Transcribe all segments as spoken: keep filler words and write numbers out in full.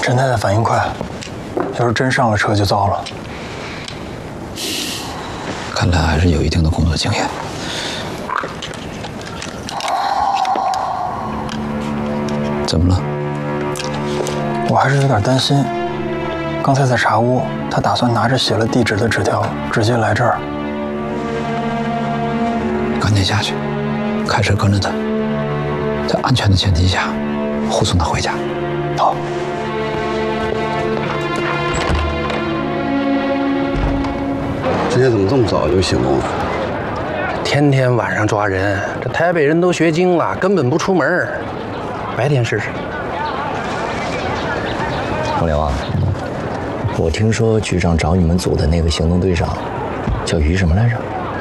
陈太太反应快，要是真上了车就糟了。 看来还是有一定的工作经验。怎么了？ 我还是有点担心。刚才在茶屋，他打算拿着写了地址的纸条直接来这儿。 赶紧下去，开车跟着他，在安全的前提下护送他回家。 好。 今天怎么这么早就行动了？ 天天晚上抓人，这台北人都学精了，根本不出门。白天试试。 王连旺，我听说局长找你们组的那个行动队长叫于什么来着？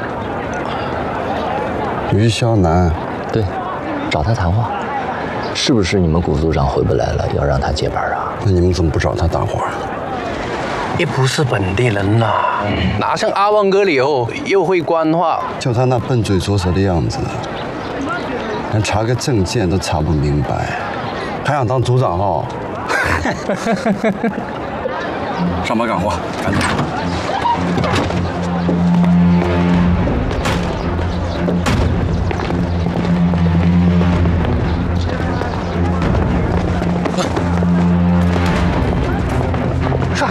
于肖南。 对，找他谈话，是不是你们谷组长回不来了，要让他接班啊？ 那你们怎么不找他搭话？ 也不是本地人呐，哪像阿旺哥柳又会官话。 就他那笨嘴拙舌的样子，连查个证件都查不明白，还想当组长哦？ 上班赶活，赶紧。